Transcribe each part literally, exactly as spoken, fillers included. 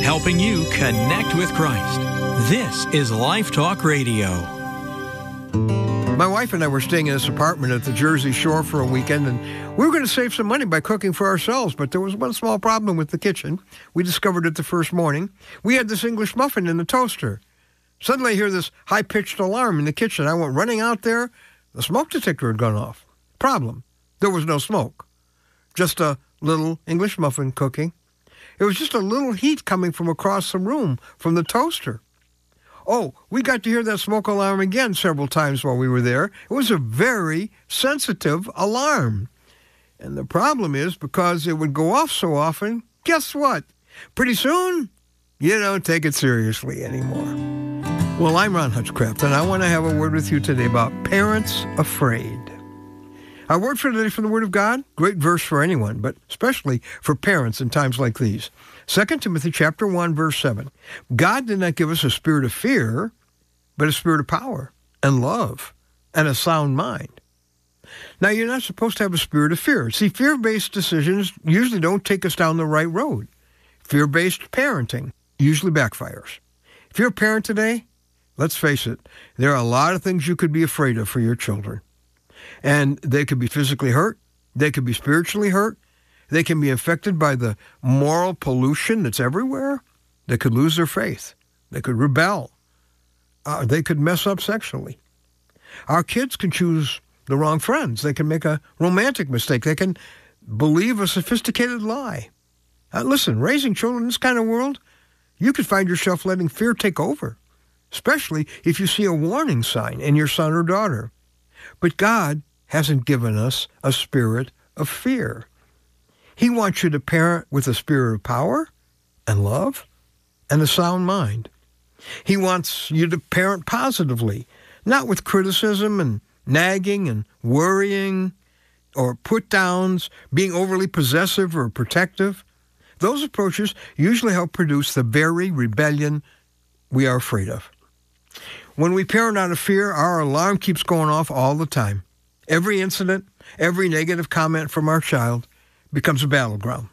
helping you connect with Christ. This is Life Talk Radio. My wife and I were staying in this apartment at the Jersey Shore for a weekend, and we were going to save some money by cooking for ourselves, but there was one small problem with the kitchen. We discovered it the first morning. We had this English muffin in the toaster. Suddenly I hear this high-pitched alarm in the kitchen. I went running out there. The smoke detector had gone off. Problem: there was no smoke. Just a little English muffin cooking. It was just a little heat coming from across the room from the toaster. Oh, we got to hear that smoke alarm again several times while we were there. It was a very sensitive alarm. And the problem is, because it would go off so often, guess what? Pretty soon, you don't take it seriously anymore. Well, I'm Ron Hutchcraft, and I want to have a word with you today about parents afraid. Our word for today from the Word of God, great verse for anyone, but especially for parents in times like these. Second Timothy chapter one, verse seven. God did not give us a spirit of fear, but a spirit of power and love and a sound mind. Now, you're not supposed to have a spirit of fear. See, fear-based decisions usually don't take us down the right road. Fear-based parenting usually backfires. If you're a parent today, let's face it, there are a lot of things you could be afraid of for your children. And they could be physically hurt. They could be spiritually hurt. They can be affected by the moral pollution that's everywhere. They could lose their faith. They could rebel. Uh, they could mess up sexually. Our kids can choose the wrong friends. They can make a romantic mistake. They can believe a sophisticated lie. Uh, listen, raising children in this kind of world, you could find yourself letting fear take over, especially if you see a warning sign in your son or daughter. But God hasn't given us a spirit of fear. He wants you to parent with a spirit of power and love and a sound mind. He wants you to parent positively, not with criticism and nagging and worrying or put-downs, being overly possessive or protective. Those approaches usually help produce the very rebellion we are afraid of. When we parent out of fear, our alarm keeps going off all the time. Every incident, every negative comment from our child becomes a battleground.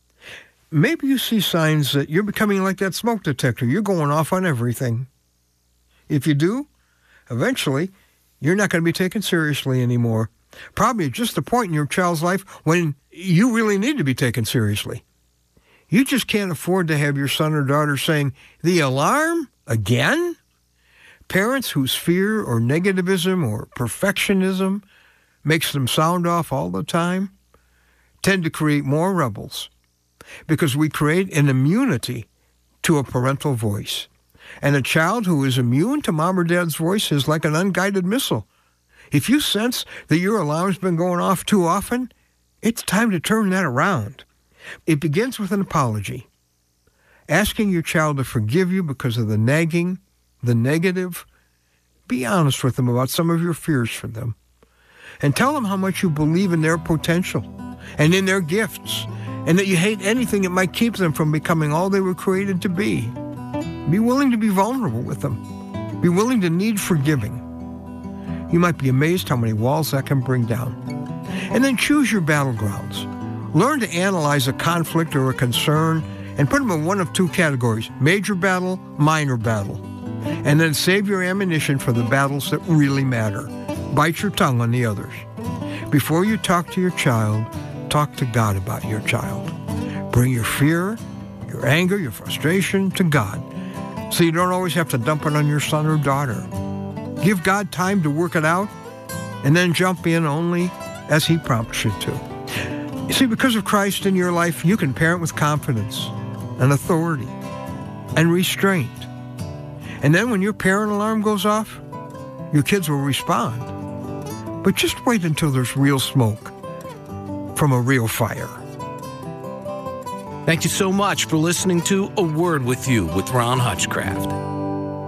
Maybe you see signs that you're becoming like that smoke detector. You're going off on everything. If you do, eventually, you're not going to be taken seriously anymore. Probably at just the point in your child's life when you really need to be taken seriously. You just can't afford to have your son or daughter saying, "The alarm? Again?" Parents whose fear or negativism or perfectionism makes them sound off all the time tend to create more rebels because we create an immunity to a parental voice. And a child who is immune to mom or dad's voice is like an unguided missile. If you sense that your alarm's been going off too often, it's time to turn that around. It begins with an apology, asking your child to forgive you because of the nagging, the negative. Be honest with them about some of your fears for them. And tell them how much you believe in their potential and in their gifts, and that you hate anything that might keep them from becoming all they were created to be. Be willing to be vulnerable with them. Be willing to need forgiving. You might be amazed how many walls that can bring down. And then choose your battlegrounds. Learn to analyze a conflict or a concern and put them in one of two categories: major battle, minor battle. And then save your ammunition for the battles that really matter. Bite your tongue on the others. Before you talk to your child, talk to God about your child. Bring your fear, your anger, your frustration to God, so you don't always have to dump it on your son or daughter. Give God time to work it out, and then jump in only as He prompts you to. You see, because of Christ in your life, you can parent with confidence and authority and restraint. And then when your parent alarm goes off, your kids will respond. But just wait until there's real smoke from a real fire. Thank you so much for listening to A Word With You with Ron Hutchcraft.